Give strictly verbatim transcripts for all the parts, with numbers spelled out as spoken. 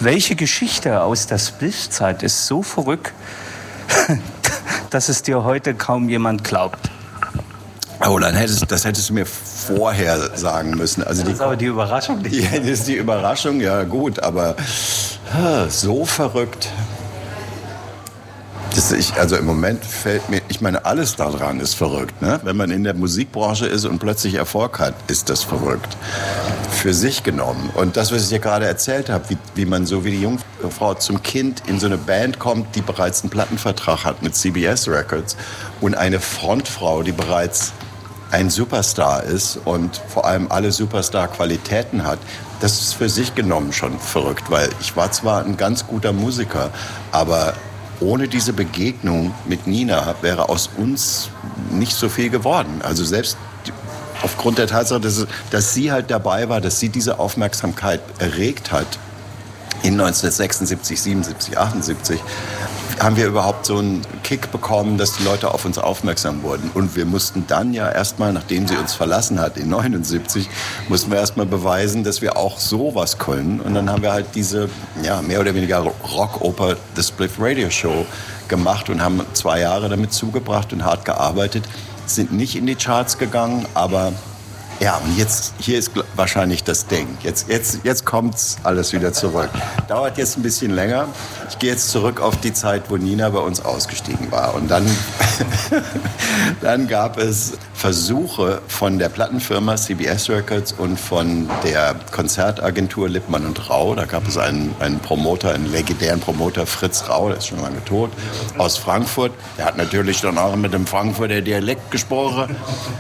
welche Geschichte aus der Spliff-Zeit ist so verrückt, dass es dir heute kaum jemand glaubt? Oh, dann hättest, das hättest du mir vorher sagen müssen. Also das die, ist aber die Überraschung. Die, das ist die Überraschung, ja gut, aber so verrückt. Das ich, also im Moment fällt mir, ich meine, alles daran ist verrückt. Ne? Wenn man in der Musikbranche ist und plötzlich Erfolg hat, ist das verrückt. Für sich genommen. Und das, was ich dir gerade erzählt habe, wie, wie man so wie die Jungfrau zum Kind in so eine Band kommt, die bereits einen Plattenvertrag hat mit C B S Records und eine Frontfrau, die bereits ein Superstar ist und vor allem alle Superstar-Qualitäten hat, das ist für sich genommen schon verrückt, weil ich war zwar ein ganz guter Musiker, aber ohne diese Begegnung mit Nina wäre aus uns nicht so viel geworden. Also selbst aufgrund der Tatsache, dass, dass sie halt dabei war, dass sie diese Aufmerksamkeit erregt hat, in neunzehnhundertsechsundsiebzig, siebenundsiebzig, achtundsiebzig, haben wir überhaupt so einen Kick bekommen, dass die Leute auf uns aufmerksam wurden. Und wir mussten dann ja erstmal, nachdem sie uns verlassen hat, in neunundsiebzig, mussten wir erstmal beweisen, dass wir auch sowas können. Und dann haben wir halt diese, ja, mehr oder weniger Rockoper, The Spliff Radio Show gemacht und haben zwei Jahre damit zugebracht und hart gearbeitet. Sind nicht in die Charts gegangen, aber ja, und jetzt, hier ist wahrscheinlich das Ding. Jetzt, jetzt, jetzt kommt's alles wieder zurück. Dauert jetzt ein bisschen länger. Ich gehe jetzt zurück auf die Zeit, wo Nina bei uns ausgestiegen war. Und dann, dann gab es Versuche von der Plattenfirma C B S Records und von der Konzertagentur Lippmann und Rau. Da gab es einen, einen Promoter, einen legendären Promoter, Fritz Rau, der ist schon lange tot, aus Frankfurt. Der hat natürlich dann auch mit dem Frankfurter Dialekt gesprochen.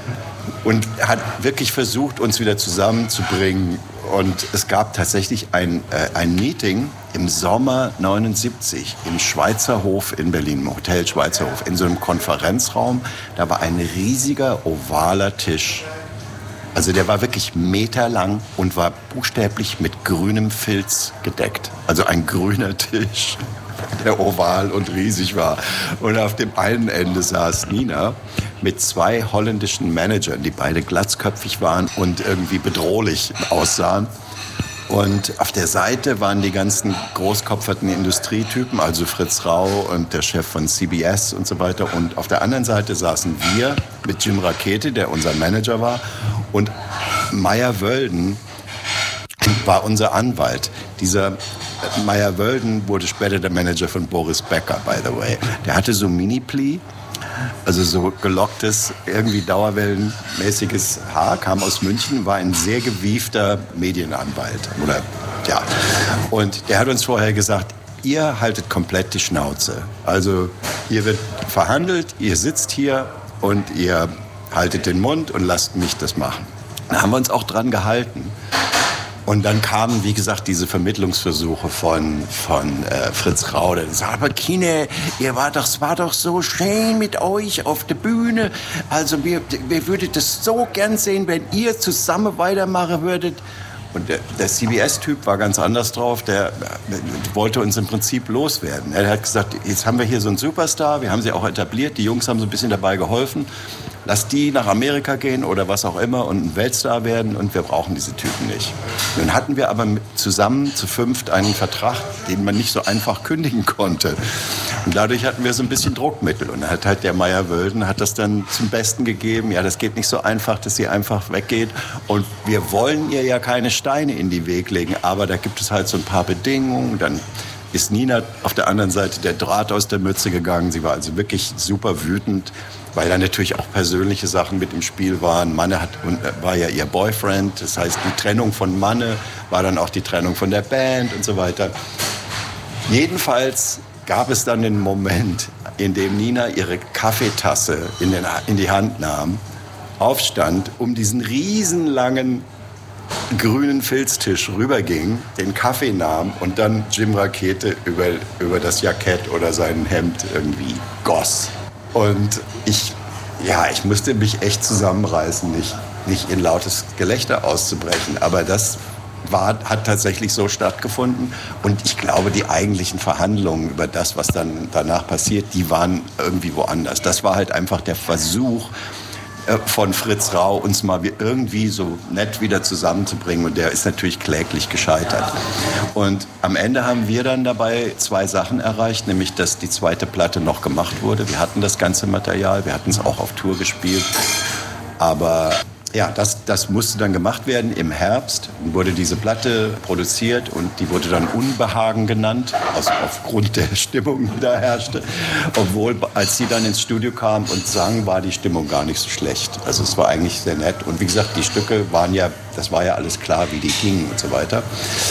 Und hat wirklich versucht, uns wieder zusammenzubringen. Und es gab tatsächlich ein, äh, ein Meeting im Sommer neunundsiebzig im Schweizer Hof in Berlin, im Hotel Schweizer Hof, in so einem Konferenzraum. Da war ein riesiger, ovaler Tisch. Also der war wirklich meterlang und war buchstäblich mit grünem Filz gedeckt. Also ein grüner Tisch, der oval und riesig war. Und auf dem einen Ende saß Nina mit zwei holländischen Managern, die beide glatzköpfig waren und irgendwie bedrohlich aussahen. Und auf der Seite waren die ganzen großkopferten Industrietypen, also Fritz Rau und der Chef von C B S und so weiter. Und auf der anderen Seite saßen wir mit Jim Rakete, der unser Manager war, und Meyer Wölden war unser Anwalt. Dieser Meyer Wölden wurde später der Manager von Boris Becker, by the way. Der hatte so Mini-Pli, also so gelocktes, irgendwie dauerwellenmäßiges Haar, kam aus München, war ein sehr gewiefter Medienanwalt. Oder, ja. Und der hat uns vorher gesagt, ihr haltet komplett die Schnauze. Also hier wird verhandelt, ihr sitzt hier und ihr haltet den Mund und lasst mich das machen. Da haben wir uns auch dran gehalten. Und dann kamen, wie gesagt, diese Vermittlungsversuche von, von äh, Fritz Rau. Der sagt, aber Kine, ihr war doch, es war doch so schön mit euch auf der Bühne. Also wir, wir würden das so gern sehen, wenn ihr zusammen weitermachen würdet. Und der, der C B S-Typ war ganz anders drauf. Der, der wollte uns im Prinzip loswerden. Er hat gesagt, jetzt haben wir hier so einen Superstar, wir haben sie auch etabliert. Die Jungs haben so ein bisschen dabei geholfen. Lass die nach Amerika gehen oder was auch immer und ein Weltstar werden und wir brauchen diese Typen nicht. Nun hatten wir aber zusammen zu fünft einen Vertrag, den man nicht so einfach kündigen konnte. Und dadurch hatten wir so ein bisschen Druckmittel. Und dann hat halt der Meyer Wölden hat das dann zum Besten gegeben. Ja, das geht nicht so einfach, dass sie einfach weggeht. Und wir wollen ihr ja keine Steine in die Weg legen, aber da gibt es halt so ein paar Bedingungen. Dann ist Nina auf der anderen Seite der Draht aus der Mütze gegangen. Sie war also wirklich super wütend, weil da natürlich auch persönliche Sachen mit im Spiel waren. Manne hat, war ja ihr Boyfriend, das heißt, die Trennung von Manne war dann auch die Trennung von der Band und so weiter. Jedenfalls gab es dann den Moment, in dem Nina ihre Kaffeetasse in, den, in die Hand nahm, aufstand, um diesen riesenlangen grünen Filztisch rüberging, den Kaffee nahm und dann Jim Rakete über, über das Jackett oder sein Hemd irgendwie goss. Und ich, ja, ich musste mich echt zusammenreißen, nicht, nicht in lautes Gelächter auszubrechen. Aber das war, hat tatsächlich so stattgefunden. Und ich glaube, die eigentlichen Verhandlungen über das, was dann danach passiert, die waren irgendwie woanders. Das war halt einfach der Versuch, von Fritz Rau, uns mal irgendwie so nett wieder zusammenzubringen. Und der ist natürlich kläglich gescheitert. Und am Ende haben wir dann dabei zwei Sachen erreicht, nämlich, dass die zweite Platte noch gemacht wurde. Wir hatten das ganze Material, wir hatten es auch auf Tour gespielt. Aber ja, das, das musste dann gemacht werden. Im Herbst wurde diese Platte produziert und die wurde dann Unbehagen genannt, aus, aufgrund der Stimmung, die da herrschte. Obwohl, als sie dann ins Studio kam und sang, war die Stimmung gar nicht so schlecht. Also es war eigentlich sehr nett. Und wie gesagt, die Stücke waren ja, das war ja alles klar, wie die gingen und so weiter.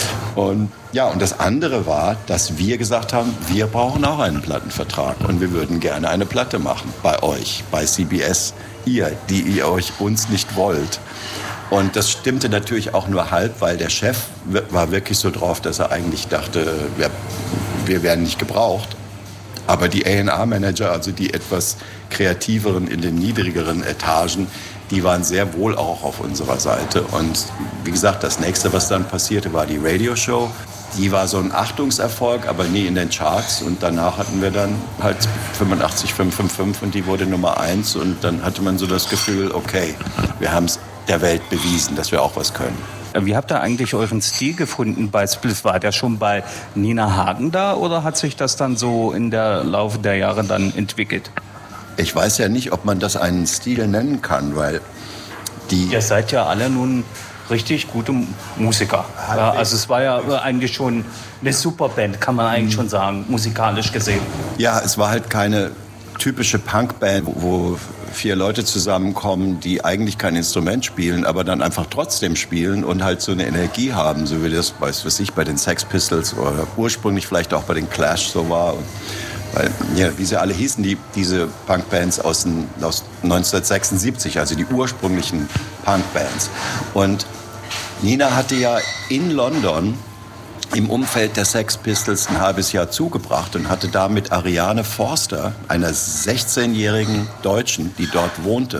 Und ja, und das andere war, dass wir gesagt haben, wir brauchen auch einen Plattenvertrag und wir würden gerne eine Platte machen bei euch, bei C B S. Ihr, die ihr euch uns nicht wollt. Und das stimmte natürlich auch nur halb, weil der Chef war wirklich so drauf, dass er eigentlich dachte, wir, wir werden nicht gebraucht. Aber die A und R-Manager, also die etwas kreativeren in den niedrigeren Etagen, die waren sehr wohl auch auf unserer Seite. Und wie gesagt, das nächste, was dann passierte, war die Radioshow. Die war so ein Achtungserfolg, aber nie in den Charts. Und danach hatten wir dann halt fünfundachtzig fünf fünf fünf und die wurde Nummer eins. Und dann hatte man so das Gefühl, okay, wir haben es der Welt bewiesen, dass wir auch was können. Wie habt ihr eigentlich euren Stil gefunden bei Spliff? War der schon bei Nina Hagen da oder hat sich das dann so in der Laufe der Jahre dann entwickelt? Ich weiß ja nicht, ob man das einen Stil nennen kann, weil die... Ihr seid ja alle nun richtig gute Musiker. Ja, also es war ja eigentlich schon eine Superband, kann man eigentlich schon sagen, musikalisch gesehen. Ja, es war halt keine typische Punkband, wo vier Leute zusammenkommen, die eigentlich kein Instrument spielen, aber dann einfach trotzdem spielen und halt so eine Energie haben, so wie das, weiß was ich, bei den Sex Pistols oder ursprünglich vielleicht auch bei den Clash so war. Und weil, ja, wie sie alle hießen, die, diese Punkbands aus, den, aus neunzehnhundertsechsundsiebzig, also die ursprünglichen Punkbands. Und Nina hatte ja in London im Umfeld der Sex Pistols ein halbes Jahr zugebracht und hatte da mit Ariane Forster, einer sechzehnjährigen Deutschen, die dort wohnte,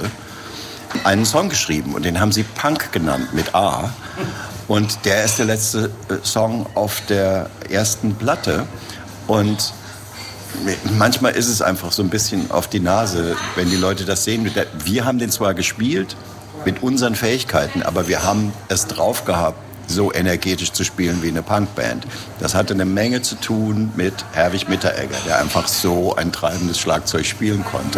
einen Song geschrieben. Und den haben sie Punk genannt, mit A. Und der ist der letzte Song auf der ersten Platte. Und manchmal ist es einfach so ein bisschen auf die Nase, wenn die Leute das sehen. Wir haben den zwar gespielt mit unseren Fähigkeiten, aber wir haben es drauf gehabt, so energetisch zu spielen wie eine Punkband. Das hatte eine Menge zu tun mit Herwig Mitteregger, der einfach so ein treibendes Schlagzeug spielen konnte.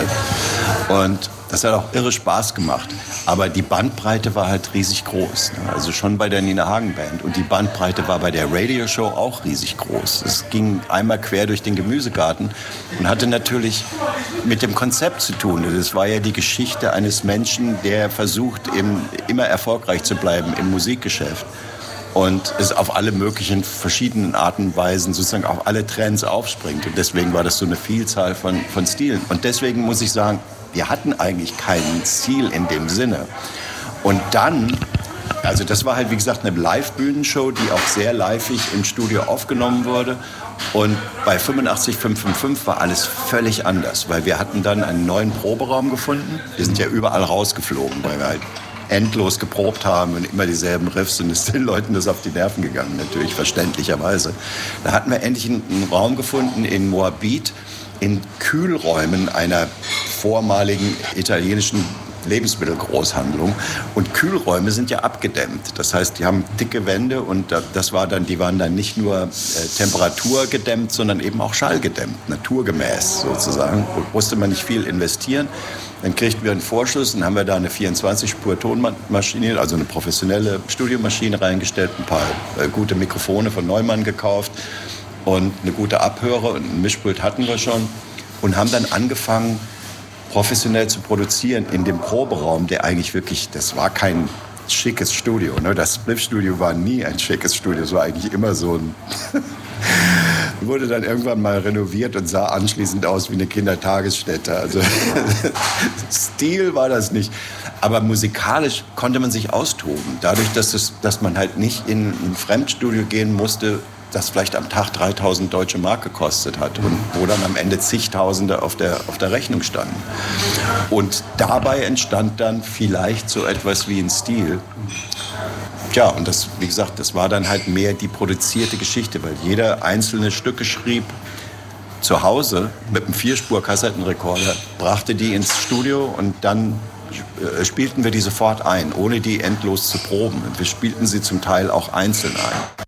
Und das hat auch irre Spaß gemacht. Aber die Bandbreite war halt riesig groß. Also schon bei der Nina Hagen Band. Und die Bandbreite war bei der Radioshow auch riesig groß. Es ging einmal quer durch den Gemüsegarten und hatte natürlich mit dem Konzept zu tun. Das war ja die Geschichte eines Menschen, der versucht, eben immer erfolgreich zu bleiben im Musikgeschäft. Und es auf alle möglichen verschiedenen Arten und Weisen sozusagen auf alle Trends aufspringt. Und deswegen war das so eine Vielzahl von, von Stilen. Und deswegen muss ich sagen, wir hatten eigentlich keinen Stil in dem Sinne. Und dann, also das war halt wie gesagt eine Live-Bühnenshow, die auch sehr liveig im Studio aufgenommen wurde. Und bei fünfundachtzig fünf fünf fünf war alles völlig anders, weil wir hatten dann einen neuen Proberaum gefunden. Wir sind ja überall rausgeflogen, weil wir halt endlos geprobt haben und immer dieselben Riffs und es ist den Leuten das auf die Nerven gegangen, natürlich, verständlicherweise. Da hatten wir endlich einen, einen Raum gefunden in Moabit, in Kühlräumen einer vormaligen italienischen Lebensmittelgroßhandlung. Und Kühlräume sind ja abgedämmt. Das heißt, die haben dicke Wände und das war dann, die waren dann nicht nur äh, temperaturgedämmt, sondern eben auch schallgedämmt, naturgemäß sozusagen. Und musste man nicht viel investieren. Dann kriegten wir einen Vorschuss und haben wir da eine vierundzwanzig Spur Tonmaschine, also eine professionelle Studiomaschine reingestellt, ein paar äh, gute Mikrofone von Neumann gekauft und eine gute Abhörer und ein Mischpult hatten wir schon und haben dann angefangen, professionell zu produzieren in dem Proberaum, der eigentlich wirklich, das war kein schickes Studio. Ne? Das Spliff-Studio war nie ein schickes Studio, es war eigentlich immer so ein... wurde dann irgendwann mal renoviert und sah anschließend aus wie eine Kindertagesstätte. Also Stil war das nicht. Aber musikalisch konnte man sich austoben. Dadurch, dass, es, dass man halt nicht in ein Fremdstudio gehen musste, das vielleicht am Tag dreitausend deutsche Mark gekostet hat und wo dann am Ende zigtausende auf der, auf der Rechnung standen. Und dabei entstand dann vielleicht so etwas wie ein Stil. Tja, und das, wie gesagt, das war dann halt mehr die produzierte Geschichte, weil jeder einzelne Stücke schrieb zu Hause mit einem Vierspur-Kassettenrekorder, brachte die ins Studio und dann spielten wir die sofort ein, ohne die endlos zu proben. Wir spielten sie zum Teil auch einzeln ein.